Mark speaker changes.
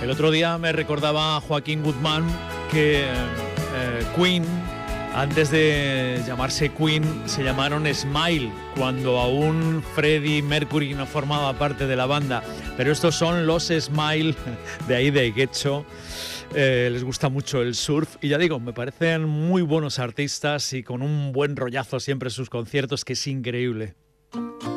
Speaker 1: El otro día me recordaba Joaquín Guzmán que Queen, antes de llamarse Queen, se llamaron Smile, cuando aún Freddie Mercury no formaba parte de la banda. Pero estos son los Smile, de ahí de Getxo. Les gusta mucho el surf y ya digo, me parecen muy buenos artistas y con un buen rollazo siempre en sus conciertos, que es increíble.